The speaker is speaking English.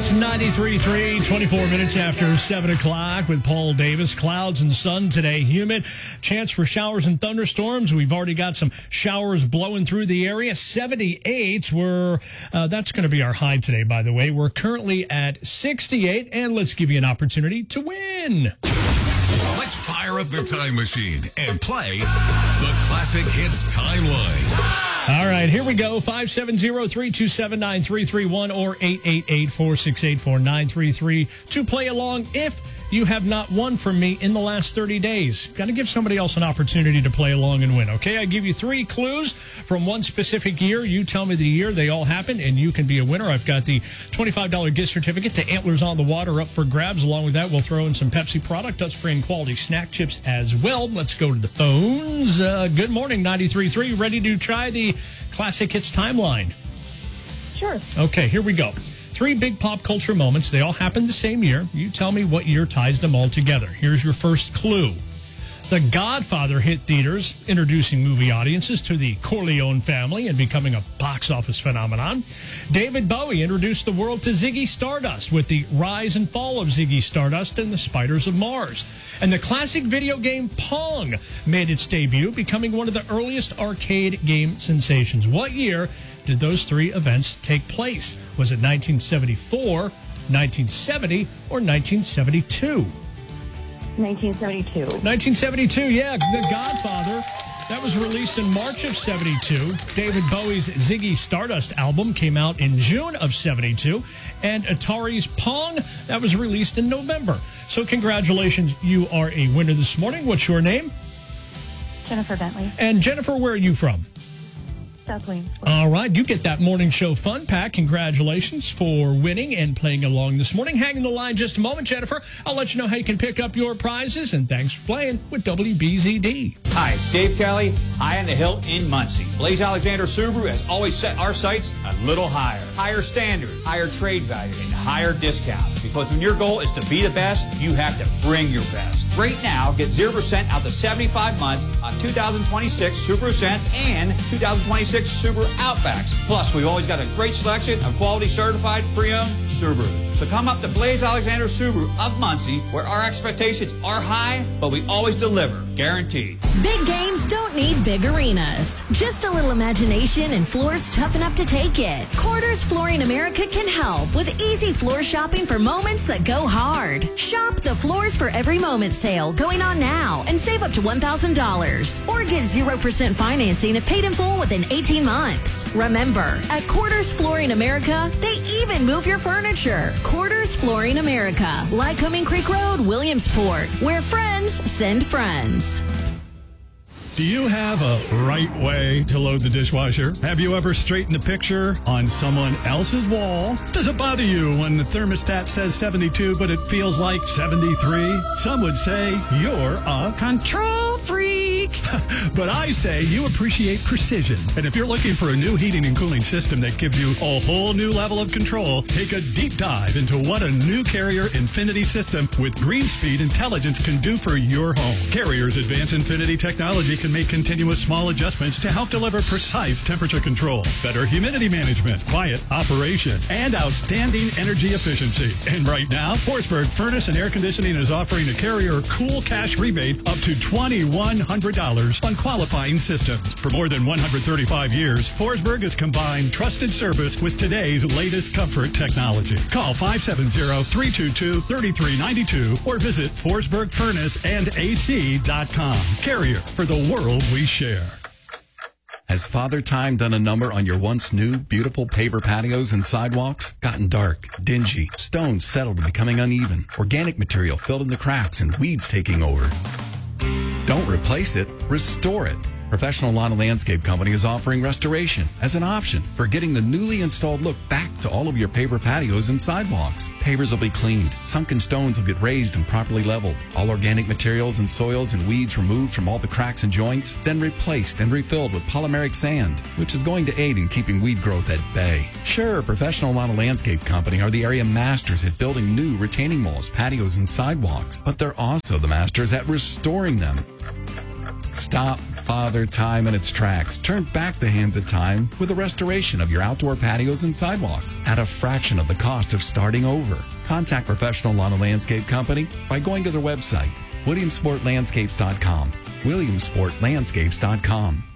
It's 93.3, 24 minutes after 7 o'clock with Paul Davis. Clouds and sun today, humid. Chance for showers and thunderstorms. We've already got some showers blowing through the area. 78. That's going to be our high today, by the way. We're currently at 68, and let's give you an opportunity to win. Let's fire up the time machine and play the Classic Hits Timeline. All right, here we go. 570-327-9331 or 888-468-4933 to play along if you have not won from me in the last 30 days. Got to give somebody else an opportunity to play along and win, okay? I give you 3 clues from one specific year. You tell me the year they all happened, and you can be a winner. I've got the $25 gift certificate to Antlers on the Water up for grabs. Along with that, we'll throw in some Pepsi product, Dustspring quality snack chips as well. Let's go to the phones. Good morning, 93.3. Ready to try the Classic Hits Timeline? Sure. Okay, here we go. 3 big pop culture moments. They all happened the same year. You tell me what year ties them all together. Here's your first clue. The Godfather hit theaters, introducing movie audiences to the Corleone family and becoming a box office phenomenon. David Bowie introduced the world to Ziggy Stardust with the rise and fall of Ziggy Stardust and the Spiders of Mars. And the classic video game Pong made its debut, becoming one of the earliest arcade game sensations. What year did those 3 events take place? Was it 1974, 1970, or 1972? 1972. 1972, yeah. The Godfather. That was released in March of 72. David Bowie's Ziggy Stardust album came out in June of 72. And Atari's Pong, that was released in November. So congratulations, you are a winner this morning. What's your name? Jennifer Bentley. And Jennifer, where are you from? South Williamsport. All right, you get that morning show fun pack. Congratulations for winning and playing along this morning. Hang in the line just a moment, Jennifer. I'll let you know how you can pick up your prizes, and thanks for playing with WBZD. Hi, it's Dave Kelly, High on the Hill in Muncie. Blaze Alexander Subaru has always set our sights a little higher. Higher standard, higher trade value, and higher discounts. Because when your goal is to be the best, you have to bring your best. Right now, get 0% out to 75 months on 2026 Subaru Ascents and 2026 Subaru Outbacks. Plus, we've always got a great selection of quality certified pre-owned Subaru. So come up to Blaze Alexander Subaru of Muncie, where our expectations are high, but we always deliver, guaranteed. Big games don't need big arenas. Just a little imagination and floors tough enough to take it. Quarters Flooring America can help with easy floor shopping for moments that go hard. Shop the Floors for Every Moment sale going on now and save up to $1,000. Or get 0% financing if paid in full within 18 months. Remember, at Quarters Flooring America, they even move your furniture. Quarters Flooring America, Lycoming Creek Road, Williamsport, where friends send friends. Do you have a right way to load the dishwasher? Have you ever straightened a picture on someone else's wall? Does it bother you when the thermostat says 72 but it feels like 73? Some would say you're a control freak. But I say you appreciate precision. And if you're looking for a new heating and cooling system that gives you a whole new level of control, take a deep dive into what a new Carrier Infinity system with GreenSpeed intelligence can do for your home. Carrier's advanced Infinity technology can make continuous small adjustments to help deliver precise temperature control, better humidity management, quiet operation, and outstanding energy efficiency. And right now, Forsberg Furnace and Air Conditioning is offering a Carrier Cool Cash rebate up to $2,100 on qualifying systems. For more than 135 years, Forsberg has combined trusted service with today's latest comfort technology. Call 570-322-3392 or visit ForsbergFurnaceandAC.com. Carrier, for the world we share. Has Father Time done a number on your once new, beautiful paver patios and sidewalks? Gotten dark, dingy, stones settled and becoming uneven, organic material filled in the cracks, and weeds taking over? Don't replace it, restore it. Professional Lawn and Landscape Company is offering restoration as an option for getting the newly installed look back to all of your paver patios and sidewalks. Pavers will be cleaned, sunken stones will get raised and properly leveled, all organic materials and soils and weeds removed from all the cracks and joints, then replaced and refilled with polymeric sand, which is going to aid in keeping weed growth at bay. Sure, Professional Lawn and Landscape Company are the area masters at building new retaining walls, patios, and sidewalks, but they're also the masters at restoring them. Stop Father Time in its tracks. Turn back the hands of time with a restoration of your outdoor patios and sidewalks at a fraction of the cost of starting over. Contact Professional Lawn and Landscape Company by going to their website, WilliamsportLandscapes.com. WilliamsportLandscapes.com.